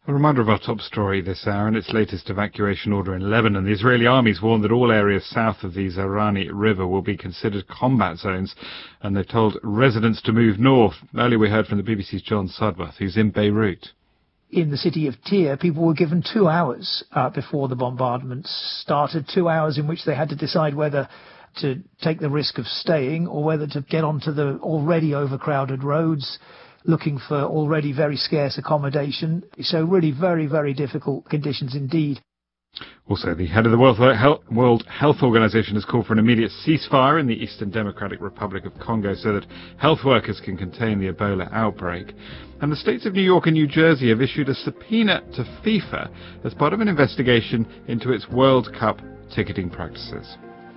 A reminder of our top story this hour and its latest evacuation order in Lebanon. The Israeli army's warned that all areas south of the Zaranani River will be considered combat zones, and they've told residents to move north. Earlier we heard from the BBC's John Sudworth, who's in Beirut. In the city of Tyre, people were given 2 hours before the bombardments started, 2 hours in which they had to decide whether to take the risk of staying or whether to get onto the already overcrowded roads, looking for already very scarce accommodation. So really very, very difficult conditions indeed. Also, the head of the World Health Organization has called for an immediate ceasefire in the Eastern Democratic Republic of Congo so that health workers can contain the Ebola outbreak. And the states of New York and New Jersey have issued a subpoena to FIFA as part of an investigation into its World Cup ticketing practices.